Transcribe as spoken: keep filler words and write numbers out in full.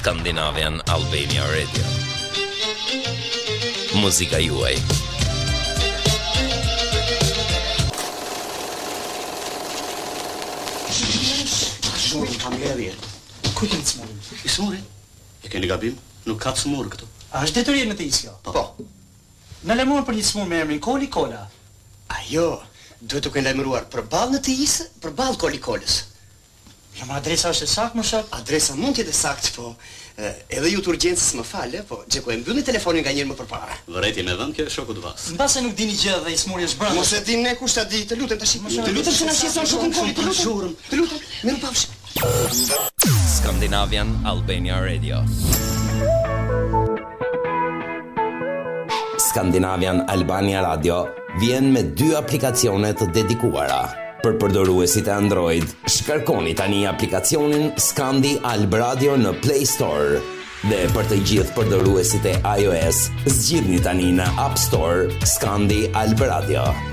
Scandinavian Albania Radio. Muzika juaj. Shumë kam ledhje. Ku keni smurin? I smurin? E keni gabim? Nuk ka smur këtu. A është detyrim në të isjo? Po. Në lemon për një smur me emrin Koli Kola. Ajo, duhet të kënë lajmëruar përballë në të isë, përballë Koli Kolës. Jo, ma adresa është e saktë, më shok? Adresa mund t'jetë e saktë, po edhe ju të urgjencës më falë, po Xheku e mbylli telefonin nga njëherë më përpara. Vërejtje me dhënë kjo shokut vas. Mbase nuk dini gjë dhe i smuri është brenda. Mos e dim ne kush ta di, të lutem tash. Të lutem që na shqetëson shokun Koli, të lutem. Të lutem. Mirupafshim. Scandinavian Albania Radio. Scandinavian Albania Radio vjen me dy aplikacione të dedikuara. Për përdoruesit e Android, shkarkoni tani aplikacionin Scandi Alb Radio në Play Store. Dhe për të gjithë përdoruesit e iOS, zgjidhni tani në App Store Scandi Alb Radio.